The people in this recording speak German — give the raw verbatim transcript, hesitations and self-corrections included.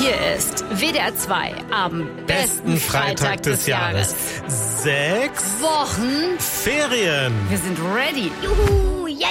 Hier ist W D R zwei am besten Freitag des Jahres. Sechs Wochen. Ferien. Wir sind ready. Juhu, yeah,